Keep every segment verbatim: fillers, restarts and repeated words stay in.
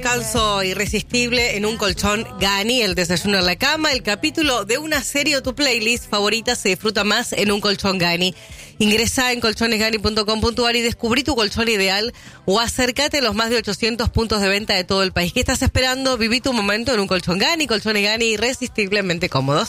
Descanso irresistible en un colchón Gani, el desayuno en la cama, el capítulo de una serie o tu playlist favorita se disfruta más en un colchón Gani. Ingresá en colchones gani punto com punto a r y descubrí tu colchón ideal o acércate a los más de ochocientos puntos de venta de todo el país. ¿Qué estás esperando? Viví tu momento en un colchón Gani. Colchones Gani irresistiblemente cómodos.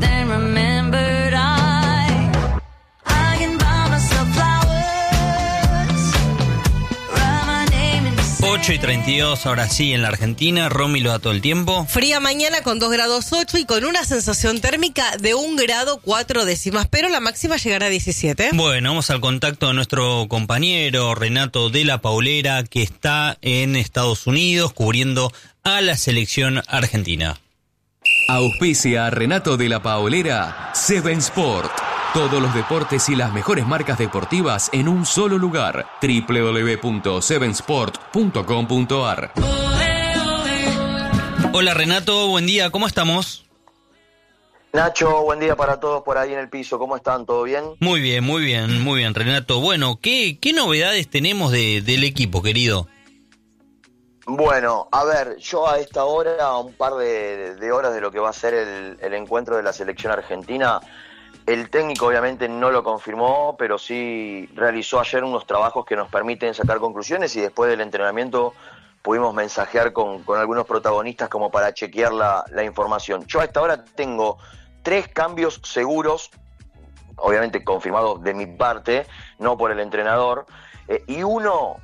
ocho y treinta y dos, ahora sí, en la Argentina. Romy lo da todo el tiempo. Fría mañana con dos grados ocho y con una sensación térmica de un grado cuatro décimas, pero la máxima llegará a diecisiete. Bueno, vamos al contacto de nuestro compañero Renato de la Paulera, que está en Estados Unidos cubriendo a la selección argentina. Auspicia a Renato de la Paulera, Seven Sport. Todos los deportes y las mejores marcas deportivas en un solo lugar. doble u doble u doble u punto seven sport punto com punto a r. Hola Renato, buen día, ¿cómo estamos? Nacho, buen día para todos por ahí en el piso, ¿cómo están? ¿Todo bien? Muy bien, muy bien, muy bien, Renato. Bueno, ¿qué, qué novedades tenemos de, del equipo, querido? Bueno, a ver, yo a esta hora, a un par de, de horas de lo que va a ser el, el encuentro de la selección argentina, el técnico obviamente no lo confirmó, pero sí realizó ayer unos trabajos que nos permiten sacar conclusiones y después del entrenamiento pudimos mensajear con, con algunos protagonistas como para chequear la, la información. Yo a esta hora tengo tres cambios seguros, obviamente confirmados de mi parte, no por el entrenador, eh, y uno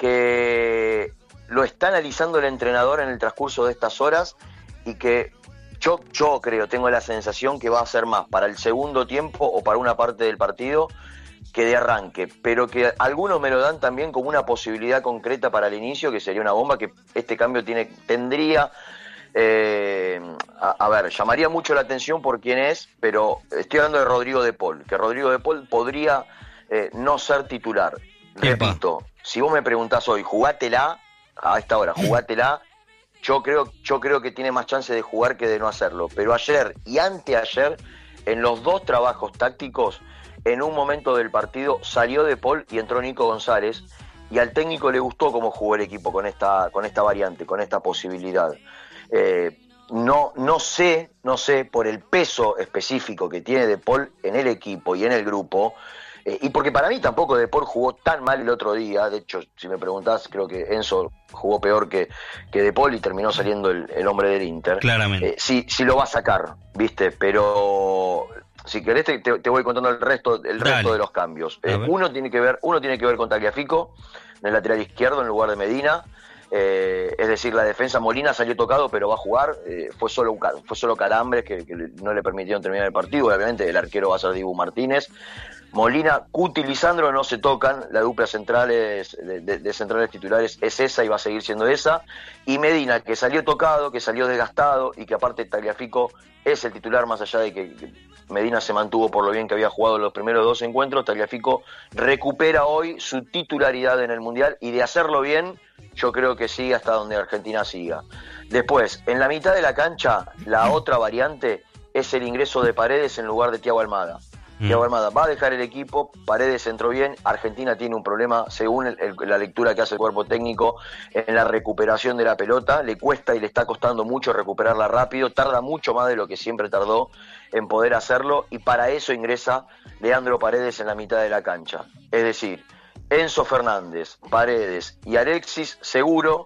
que lo está analizando el entrenador en el transcurso de estas horas y que Yo, yo creo, tengo la sensación que va a ser más para el segundo tiempo o para una parte del partido que de arranque, pero que algunos me lo dan también como una posibilidad concreta para el inicio, que sería una bomba, que este cambio tiene tendría, eh, a, a ver, llamaría mucho la atención por quién es, pero estoy hablando de Rodrigo de Paul, que Rodrigo de Paul podría eh, no ser titular. Repito, Epa. Si vos me preguntás hoy, jugátela, a esta hora, jugátela, Yo creo, yo creo que tiene más chance de jugar que de no hacerlo. Pero ayer y anteayer, en los dos trabajos tácticos, en un momento del partido salió De Paul y entró Nico González. Y al técnico le gustó cómo jugó el equipo con esta, con esta variante, con esta posibilidad. Eh, no, no sé, no sé, por el peso específico que tiene De Paul en el equipo y en el grupo. Eh, y porque para mí tampoco De Paul jugó tan mal el otro día. De hecho, si me preguntás, creo que Enzo jugó peor que, que De Paul y terminó saliendo el, el hombre del Inter. Claramente. Eh, sí, sí lo va a sacar, ¿viste? Pero si querés te, te voy contando el resto, el resto de los cambios. Eh, uno tiene que ver, uno tiene que ver con Tagliafico, en el lateral izquierdo en lugar de Medina. Eh, es decir, la defensa Molina salió tocado, pero va a jugar. Eh, fue solo fue solo calambres que, que no le permitieron terminar el partido. Obviamente el arquero va a ser Dibu Martínez. Molina, Cuti y Lisandro no se tocan, la dupla centrales de, de, de centrales titulares es esa y va a seguir siendo esa, y Medina, que salió tocado, que salió desgastado y que aparte Tagliafico es el titular, más allá de que, que Medina se mantuvo por lo bien que había jugado los primeros dos encuentros. Tagliafico recupera hoy su titularidad en el Mundial y de hacerlo bien, yo creo que sigue hasta donde Argentina siga. Después, en la mitad de la cancha, la otra variante es el ingreso de Paredes en lugar de Thiago Almada. Thiago Almada va a dejar el equipo, Paredes entró bien, Argentina tiene un problema, según el, el, la lectura que hace el cuerpo técnico, en la recuperación de la pelota, le cuesta y le está costando mucho recuperarla rápido, tarda mucho más de lo que siempre tardó en poder hacerlo, y para eso ingresa Leandro Paredes en la mitad de la cancha. Es decir, Enzo Fernández, Paredes y Alexis seguro,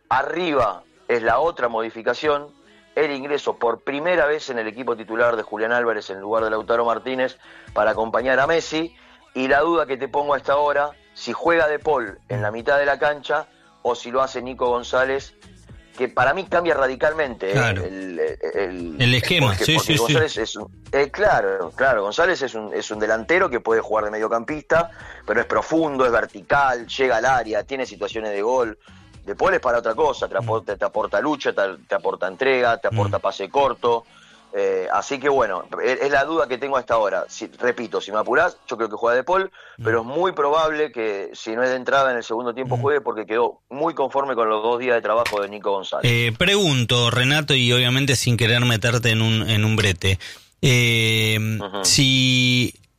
arriba es la otra modificación, el ingreso por primera vez en el equipo titular de Julián Álvarez en lugar de Lautaro Martínez para acompañar a Messi, y la duda que te pongo a esta hora, si juega De Paul en la mitad de la cancha o si lo hace Nico González, que para mí cambia radicalmente claro. eh, el, el, el esquema. Porque, sí, porque sí, González sí. es un, eh, claro, claro, González es un, es un delantero que puede jugar de mediocampista, pero es profundo, es vertical, llega al área, tiene situaciones de gol. De Paul es para otra cosa, te aporta, te aporta lucha, te, te aporta entrega, te aporta pase corto, eh, así que bueno, es, es la duda que tengo hasta ahora. Si, repito, si me apurás, yo creo que juega De Paul, pero es muy probable que si no es de entrada en el segundo tiempo juegue, porque quedó muy conforme con los dos días de trabajo de Nico González. Eh, pregunto, Renato, y obviamente sin querer meterte en un, en un brete, eh, uh-huh. si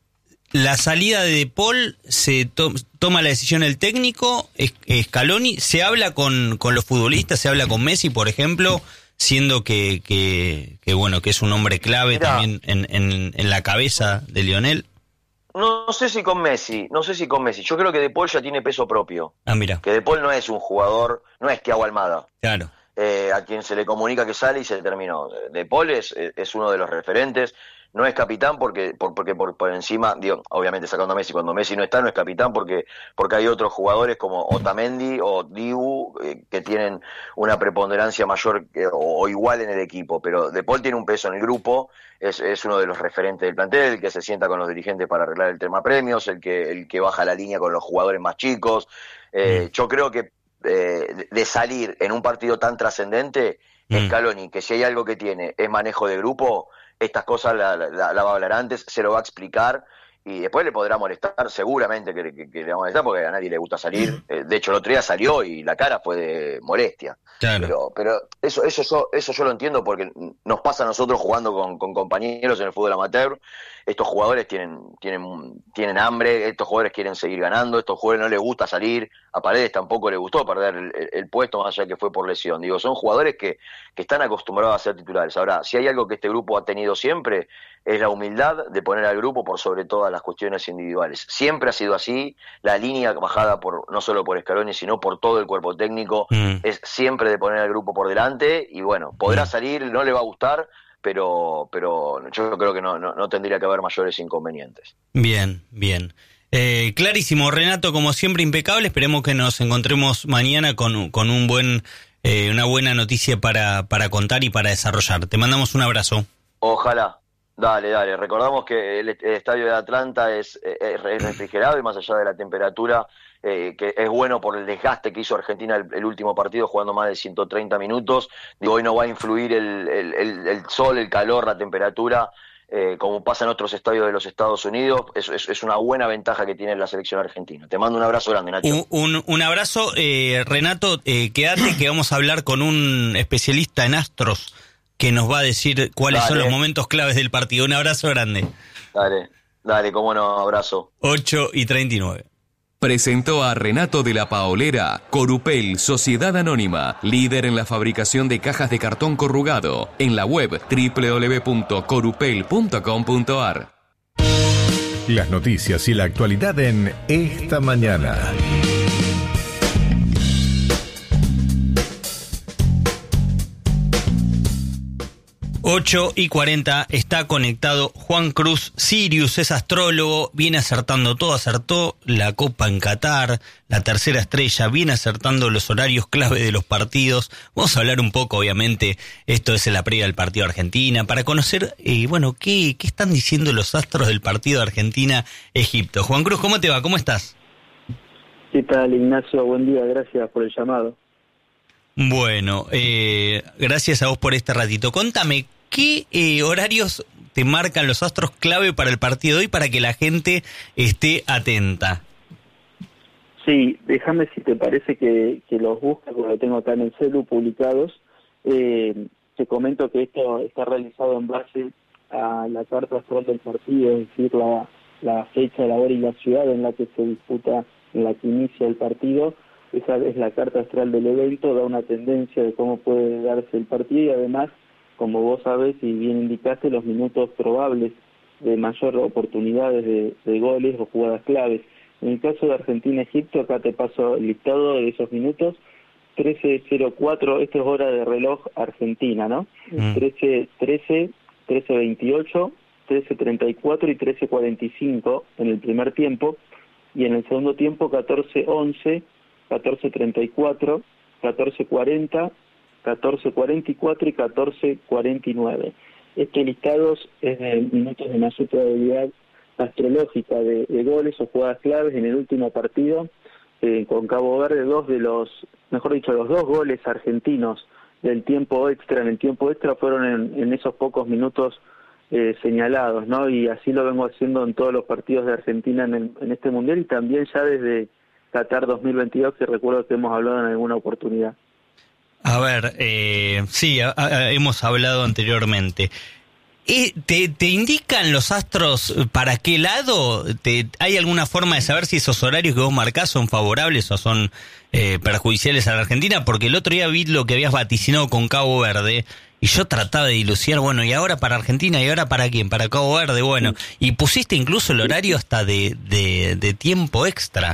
la salida de De Paul, se to- toma la decisión el técnico, es- Scaloni, se habla con, con los futbolistas, se habla con Messi, por ejemplo, siendo que, que, que bueno, que es un hombre clave Mirá. también en, en, en la cabeza de Lionel. No, no sé si con Messi, no sé si con Messi. Yo creo que De Paul ya tiene peso propio. Ah, mira, Que De Paul no es un jugador, no es Thiago Almada, claro. eh, a quien se le comunica que sale y se terminó. De Paul es, es uno de los referentes. No es capitán porque por, porque por, por encima, digo, obviamente sacando a Messi, cuando Messi no está no es capitán porque porque hay otros jugadores como Otamendi o Dibu eh, que tienen una preponderancia mayor que, o, o igual en el equipo, pero De Paul tiene un peso en el grupo, es, es uno de los referentes del plantel, el que se sienta con los dirigentes para arreglar el tema premios, el que el que baja la línea con los jugadores más chicos. Eh, Mm. Yo creo que eh, de salir en un partido tan trascendente, Mm. Scaloni, que si hay algo que tiene es manejo de grupo, estas cosas la, la, la va a hablar antes, se lo va a explicar y después le podrá molestar, seguramente que, que, que le va a molestar porque a nadie le gusta salir. Eh, de hecho el otro día salió y la cara fue de molestia. Claro. Pero, pero eso, eso yo, eso yo lo entiendo porque nos pasa a nosotros jugando con, con compañeros en el fútbol amateur. Estos jugadores tienen, tienen, tienen hambre, estos jugadores quieren seguir ganando, estos jugadores no les gusta salir, a Paredes tampoco le gustó perder el, el, el puesto, más allá que fue por lesión. Digo, son jugadores que, que están acostumbrados a ser titulares. Ahora, si hay algo que este grupo ha tenido siempre, es la humildad de poner al grupo por sobre todas las cuestiones individuales. Siempre ha sido así, la línea bajada por no solo por Scaloni, sino por todo el cuerpo técnico, Mm. es siempre de poner al grupo por delante, y bueno, podrá Mm. salir, no le va a gustar, pero pero yo creo que no, no, no tendría que haber mayores inconvenientes. Bien, bien. Eh, clarísimo, Renato, como siempre impecable. Esperemos que nos encontremos mañana con, con un buen, eh, una buena noticia para, para contar y para desarrollar. Te mandamos un abrazo. Ojalá. Dale, dale. Recordamos que el, el estadio de Atlanta es, es refrigerado y más allá de la temperatura, eh, que es bueno por el desgaste que hizo Argentina el, el último partido, jugando más de ciento treinta minutos. Digo, hoy no va a influir el, el, el, el sol, el calor, la temperatura, eh, como pasa en otros estadios de los Estados Unidos. Es, es, es una buena ventaja que tiene la selección argentina. Te mando un abrazo grande, Nacho. Un, un, un abrazo. Eh, Renato, eh, quédate que vamos a hablar con un especialista en astros que nos va a decir cuáles Dale. son los momentos claves del partido. Un abrazo grande. Dale, dale, cómo no, abrazo. ocho y treinta y nueve. Presentó a Renato de la Paolera, Corupel, Sociedad Anónima, líder en la fabricación de cajas de cartón corrugado, en la web doble u doble u doble u punto corupel punto com punto a r. Las noticias y la actualidad en Esta Mañana. ocho y cuarenta, está conectado Juan Cruz Sirius, es astrólogo, viene acertando todo, acertó la Copa en Qatar, la tercera estrella, viene acertando los horarios clave de los partidos. Vamos a hablar un poco, obviamente, esto es en la previa del partido de Argentina, para conocer, eh, bueno, qué, qué están diciendo los astros del partido de Argentina-Egipto. Juan Cruz, ¿cómo te va? ¿Cómo estás? ¿Qué tal, Ignacio? Buen día, gracias por el llamado. Bueno, eh, gracias a vos por este ratito. Contame, ¿qué eh, horarios te marcan los astros clave para el partido de hoy para que la gente esté atenta? Sí, déjame si te parece que, que los busques, porque lo tengo acá en el celu publicados. Eh, te comento que esto está realizado en base a la carta astral del partido, es decir, la, la fecha, la hora y la ciudad en la que se disputa, en la que inicia el partido. Esa es la carta astral del evento, da una tendencia de cómo puede darse el partido y además, como vos sabés y bien indicaste, los minutos probables de mayor oportunidades de, de goles o jugadas claves. En el caso de Argentina-Egipto, acá te paso el listado de esos minutos. trece cero cuatro, esto es hora de reloj argentina, ¿no? Mm. trece trece, trece veintiocho, trece treinta y cuatro y trece cuarenta y cinco en el primer tiempo, y en el segundo tiempo catorce once, catorce treinta y cuatro, catorce cuarenta, catorce cuarenta y cuatro y catorce cuarenta y nueve. Este listado es de minutos de mayor probabilidad astrológica de, de goles o jugadas claves en el último partido, eh, con Cabo Verde. Dos de los, mejor dicho, los dos goles argentinos del tiempo extra, en el tiempo extra fueron en, en esos pocos minutos eh, señalados, ¿no? Y así lo vengo haciendo en todos los partidos de Argentina en, el, en este Mundial y también ya desde Qatar dos mil veintidós, que recuerdo que hemos hablado en alguna oportunidad. A ver, eh, sí, a, a, hemos hablado anteriormente. Eh, ¿Te, te indican los astros para qué lado? ¿Te, ¿Hay alguna forma de saber si esos horarios que vos marcás son favorables o son eh, perjudiciales a la Argentina? Porque el otro día vi lo que habías vaticinado con Cabo Verde y yo trataba de dilucidar, bueno, ¿y ahora para Argentina? ¿Y ahora para quién? Para Cabo Verde, bueno. Y pusiste incluso el horario hasta de, de, de tiempo extra.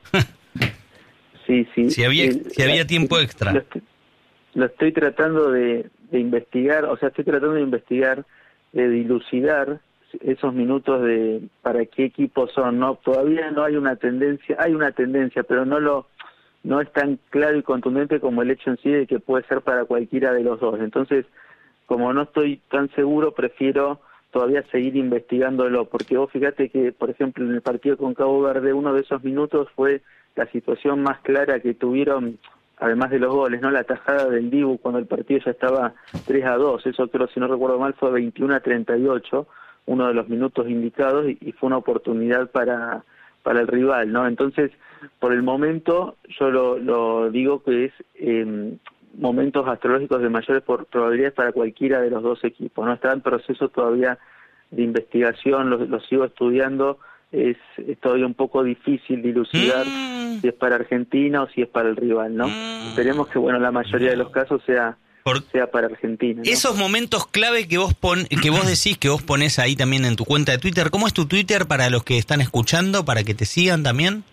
Sí, sí. Si había, el, si había la, tiempo extra. Lo estoy, lo estoy tratando de, de investigar, o sea, estoy tratando de investigar, de dilucidar esos minutos de para qué equipos son, ¿no? Todavía no hay una tendencia, hay una tendencia, pero no lo no es tan claro y contundente como el hecho en sí de que puede ser para cualquiera de los dos. Entonces, como no estoy tan seguro, prefiero todavía seguir investigándolo, porque vos fíjate que, por ejemplo, en el partido con Cabo Verde, uno de esos minutos fue la situación más clara que tuvieron, además de los goles, ¿no? La tajada del Dibu cuando el partido ya estaba tres a dos, eso creo, si no recuerdo mal, fue veintiuno a treinta y ocho, uno de los minutos indicados, y, y fue una oportunidad para, para el rival, ¿no? Entonces, por el momento, yo lo, lo digo que es eh, momentos astrológicos de mayores por probabilidades para cualquiera de los dos equipos, ¿no? Está en proceso todavía de investigación, lo, lo sigo estudiando. Es, es todavía un poco difícil dilucidar mm. si es para Argentina o si es para el rival, ¿no? Mm. Esperemos que, bueno, la mayoría de los casos sea, Por... sea para Argentina, ¿no? Esos momentos clave que vos pon, que vos decís, que vos ponés ahí también en tu cuenta de Twitter, ¿cómo es tu Twitter para los que están escuchando, para que te sigan también?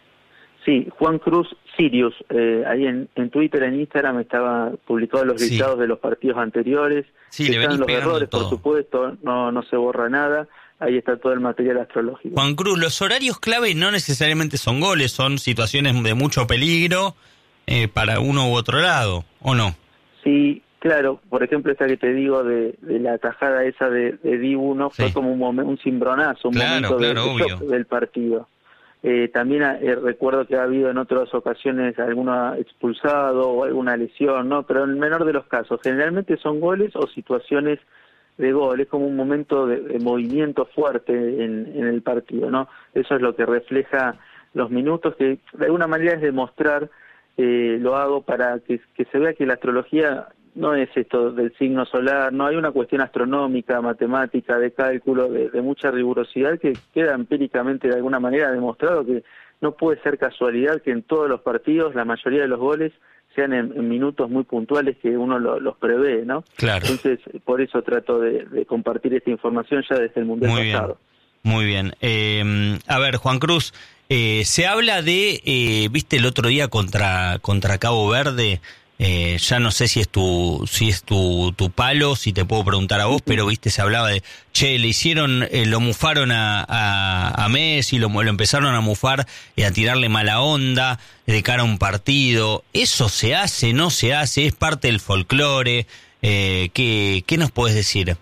Sí, Juan Cruz Sirius, eh, ahí en, en Twitter, en Instagram estaba publicado los listados sí. de los partidos anteriores, sí, le están los errores, todo. Por supuesto, no, no se borra nada. Ahí está todo el material astrológico. Juan Cruz, los horarios clave no necesariamente son goles, son situaciones de mucho peligro eh, para uno u otro lado, ¿o no? Sí, claro. Por ejemplo, esta que te digo de, de la tajada esa de, de Dibu, ¿no? Fue sí. como un momento, un cimbronazo, un claro, momento claro, de, de shock del partido. Eh, también eh, recuerdo que ha habido en otras ocasiones alguna expulsado o alguna lesión, ¿no? Pero en el menor de los casos, generalmente son goles o situaciones de gol, es como un momento de, de movimiento fuerte en, en el partido, ¿no? Eso es lo que refleja los minutos, que de alguna manera es demostrar, eh, lo hago para que, que se vea que la astrología no es esto del signo solar, no hay una cuestión astronómica, matemática, de cálculo, de, de mucha rigurosidad, que queda empíricamente de alguna manera demostrado que no puede ser casualidad que en todos los partidos la mayoría de los goles sean en, en minutos muy puntuales que uno lo, los prevé, ¿no? Claro. Entonces, por eso trato de, de compartir esta información ya desde el Mundial muy pasado. Bien, muy bien. Eh, a ver, Juan Cruz, eh, se habla de, eh, viste el otro día contra contra Cabo Verde, eh, ya no sé si es tu si es tu, tu palo, si te puedo preguntar a vos, uh-huh. pero viste, se hablaba de, che, le hicieron, eh, lo mufaron a, a, a Messi, lo, lo empezaron a mufar y a tirarle mala onda de cara a un partido. ¿Eso se hace, no se hace? ¿Es parte del folclore? Eh, ¿qué, ¿Qué nos podés decir?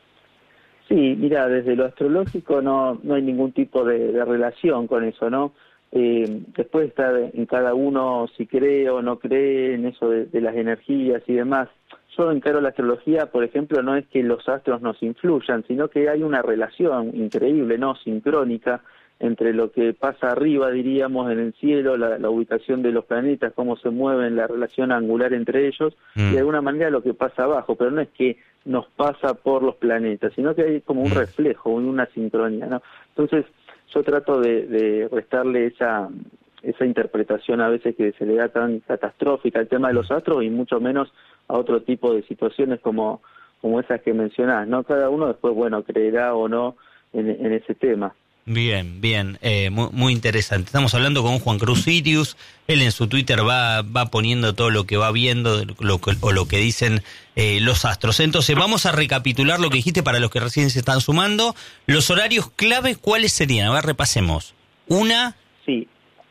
Sí, mira, desde lo astrológico no no hay ningún tipo de, de relación con eso, ¿no? Eh, después está en cada uno si cree o no cree en eso de, de las energías y demás. Yo encaro la astrología, por ejemplo, no es que los astros nos influyan, sino que hay una relación increíble, ¿no? Sincrónica, entre lo que pasa arriba, diríamos, en el cielo, la, la ubicación de los planetas, cómo se mueven, la relación angular entre ellos, mm. y de alguna manera lo que pasa abajo, pero no es que nos pasa por los planetas, sino que hay como un mm. reflejo, una sincronía, ¿no? Entonces, yo trato de, de restarle esa esa interpretación a veces que se le da tan catastrófica al tema de los astros y mucho menos a otro tipo de situaciones como como esas que mencionás, ¿no? Cada uno después, bueno, creerá o no en, en ese tema. Bien, bien, eh, muy, muy interesante. Estamos hablando con Juan Cruz Sirius. Él en su Twitter va va poniendo todo lo que va viendo lo que, o lo que dicen eh, los astros. Entonces, vamos a recapitular lo que dijiste para los que recién se están sumando. Los horarios clave, ¿cuáles serían? A ver, repasemos. Una... Sí.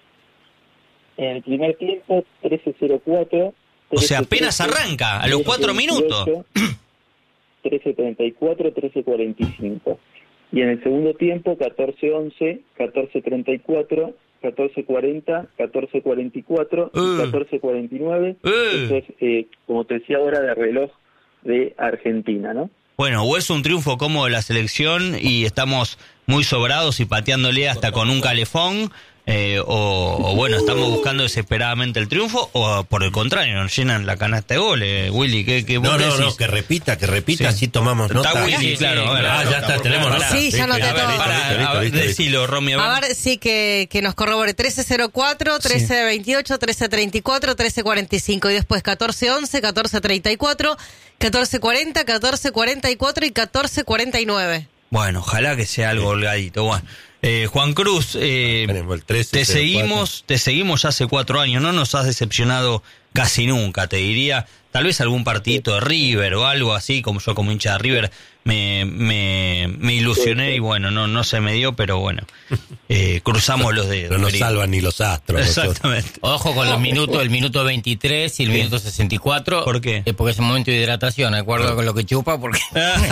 En el primer tiempo, trece cero cuatro. O sea, apenas arranca, a los cuatro minutos. trece treinta y cuatro, trece cuarenta y cinco. Y en el segundo tiempo, catorce once, catorce treinta y cuatro, catorce cuarenta, catorce cuarenta y cuatro, uh. y catorce cuarenta y nueve. Uh. Eso es, eh, como te decía ahora, de reloj de Argentina, ¿no? Bueno, o es un triunfo cómodo de la selección y estamos muy sobrados y pateándole hasta con un calefón, Eh, o, o bueno, estamos buscando desesperadamente el triunfo, o por el contrario, nos llenan la canasta de goles. Willy, ¿qué, qué No, vos no, decís? no, que repita, que repita, Sí. así tomamos nota. Está Willy, Sí, sí, claro. A ver, ah, ya está, tenemos nota. Sí, ya noté A ver, todo. para, a ver, decilo, Romy, a ver. A ver, sí, que, que nos corrobore trece cero cuatro, trece veintiocho, trece treinta y cuatro, trece cuarenta y cinco y después catorce once, catorce treinta y cuatro, catorce cuarenta, catorce cuarenta y cuatro y catorce cuarenta y nueve. Bueno, ojalá que sea algo holgadito. Bueno, eh, Juan Cruz, eh, Tenemos el trece te cero cuatro. seguimos, te seguimos ya hace cuatro años, no nos has decepcionado casi nunca, te diría. Tal vez algún partidito de River o algo así, como yo como hincha de River me, me, me ilusioné y bueno, no, no se me dio, pero bueno, eh, cruzamos los dedos. No nos querido. salvan ni los astros. Exactamente. Ojo con los minutos, el minuto veintitrés y el minuto sesenta y cuatro. ¿Por qué? Eh, porque es un momento de hidratación, de acuerdo con lo que chupa, porque...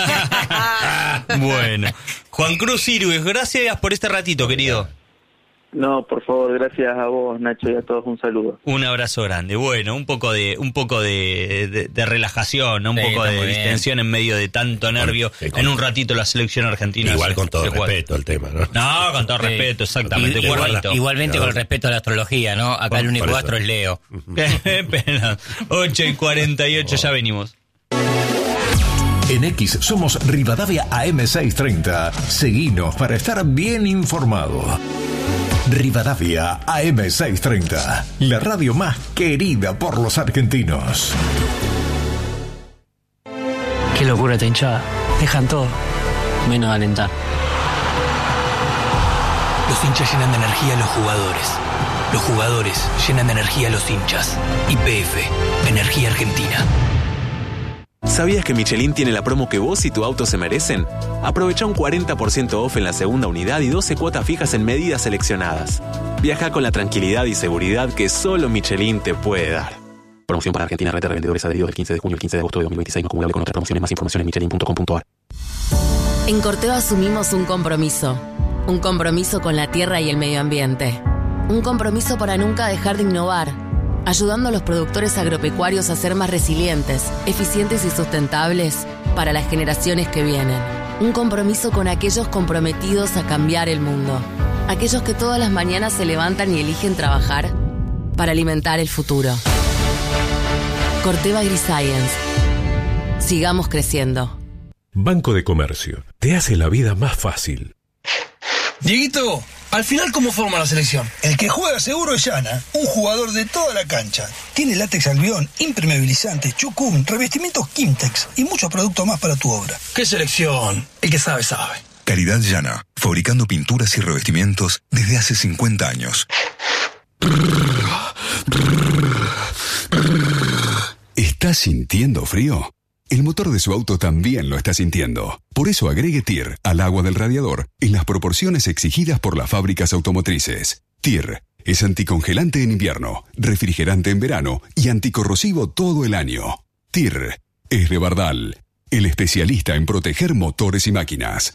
Bueno, Juan Cruz Sirius, gracias por este ratito, querido. No, por favor, gracias a vos, Nacho, y a todos un saludo. Un abrazo grande. Bueno, un poco de un poco de, de, de relajación, ¿no? Un Sí, poco está de muy bien. distensión en medio de tanto nervio. sí, con- En un ratito la selección argentina. Igual se- con todo se juega. respeto el tema, ¿no? No, con todo Sí. respeto, exactamente. I- igual- Cuerdito. igualmente No. con el respeto a la astrología, ¿no? Acá Por- el único por eso. astro es Leo. Qué pena. ocho y cuarenta y ocho, ya venimos. En X somos Rivadavia A M seiscientos treinta. Seguinos para estar bien informado. Rivadavia A M seiscientos treinta, la radio más querida por los argentinos. Qué locura esta hinchada. Dejan todo, menos alentar. Los hinchas llenan de energía a los jugadores. Los jugadores llenan de energía a los hinchas. Y P F, Energía Argentina. ¿Sabías que Michelin tiene la promo que vos y tu auto se merecen? Aprovecha un cuarenta por ciento off en la segunda unidad y doce cuotas fijas en medidas seleccionadas. Viaja con la tranquilidad y seguridad que solo Michelin te puede dar. Promoción para Argentina, red de revendedores adheridos del quince de junio al quince de agosto de dos mil veintiséis, no acumulable con otras promociones. Más información en michelin punto com punto a r. En Corteva asumimos un compromiso. Un compromiso con la tierra y el medio ambiente. Un compromiso para nunca dejar de innovar, ayudando a los productores agropecuarios a ser más resilientes, eficientes y sustentables para las generaciones que vienen. Un compromiso con aquellos comprometidos a cambiar el mundo. Aquellos que todas las mañanas se levantan y eligen trabajar para alimentar el futuro. Corteva AgriScience. Sigamos creciendo. Banco de Comercio. Te hace la vida más fácil. Dieguito, al final, ¿cómo forma la selección? El que juega seguro es Yana, un jugador de toda la cancha. Tiene látex albión, impermeabilizante, chucum, revestimientos Kimtex y muchos productos más para tu obra. ¿Qué selección? El que sabe, sabe. Calidad Yana, fabricando pinturas y revestimientos desde hace cincuenta años. ¿Estás sintiendo frío? El motor de su auto también lo está sintiendo. Por eso agregue T I R al agua del radiador en las proporciones exigidas por las fábricas automotrices. T I R es anticongelante en invierno, refrigerante en verano y anticorrosivo todo el año. T I R es de Bardal, el especialista en proteger motores y máquinas.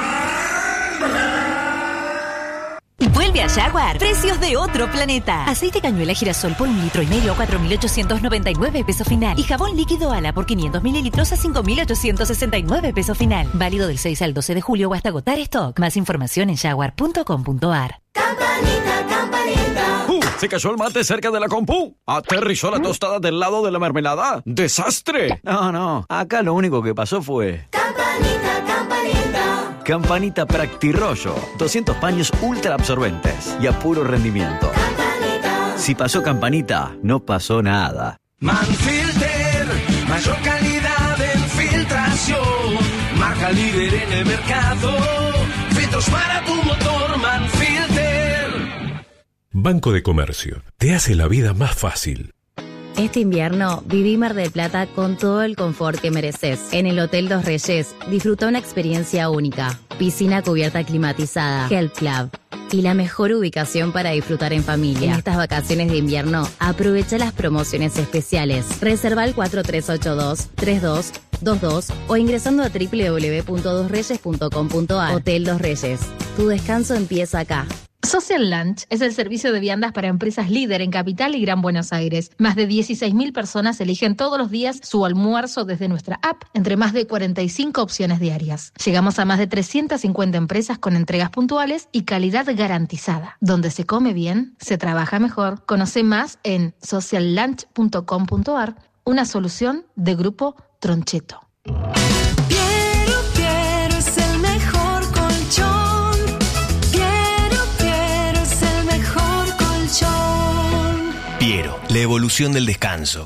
Vuelve a Jaguar. Precios de otro planeta. Aceite cañuela girasol por un litro y medio a cuatro mil ochocientos noventa y nueve pesos final. Y jabón líquido Ala por quinientos mililitros a cinco mil ochocientos sesenta y nueve pesos final. Válido del seis al doce de julio o hasta agotar stock. Más información en jaguar punto com punto a r. Campanita, campanita. Uh, se cayó el mate cerca de la compu. Aterrizó la tostada del lado de la mermelada. ¡Desastre! No, no. Acá lo único que pasó fue... Campanita, campanita. Campanita Practirollo. doscientos paños ultra absorbentes y a puro rendimiento. Campanita. Si pasó Campanita, no pasó nada. Manfilter, mayor calidad en filtración. Marca líder en el mercado. Filtros para tu motor, Manfilter. Banco de Comercio. Te hace la vida más fácil. Este invierno viví Mar del Plata con todo el confort que mereces. En el Hotel Dos Reyes disfruta una experiencia única. Piscina cubierta climatizada, Health Club y la mejor ubicación para disfrutar en familia. En estas vacaciones de invierno, aprovecha las promociones especiales. Reserva al cuatro tres ocho dos, tres dos dos dos o ingresando a doble u doble u doble u punto dos reyes punto com punto a r. Hotel Dos Reyes. Tu descanso empieza acá. Social Lunch es el servicio de viandas para empresas líder en Capital y Gran Buenos Aires. Más de dieciséis mil personas eligen todos los días su almuerzo desde nuestra app, entre más de cuarenta y cinco opciones diarias. Llegamos a más de trescientas cincuenta empresas con entregas puntuales y calidad garantizada. Donde se come bien, se trabaja mejor. Conoce más en social lunch punto com punto a r, una solución de Grupo Troncheto. Piero, Piero es el mejor colchón. Piero, Piero es el mejor colchón. Piero, la evolución del descanso.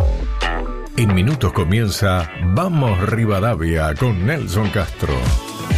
En minutos comienza Vamos Rivadavia con Nelson Castro.